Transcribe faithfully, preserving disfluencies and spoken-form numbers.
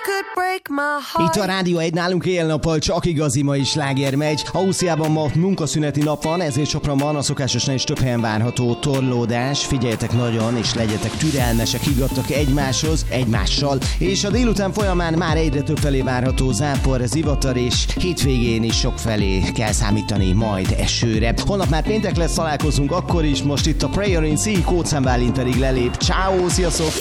Itt a Rádió egy, nálunk éjjel-nappal csak igazi mai sláger megy. Ausztriában ma munkaszüneti nap van, ezért Sopronban a szokásosnál is több helyen várható torlódás. Figyeljetek nagyon, és legyetek türelmesek, higgadtak egymáshoz, egymással. És a délután folyamán már egyre több felé várható zápor, zivatar, és hétvégén is sok felé kell számítani majd esőre. Holnap már péntek lesz, találkozunk akkor is. Most itt a Prayer in Sea, Kócán Bálint pedig lelép. Ciao, sziasztok!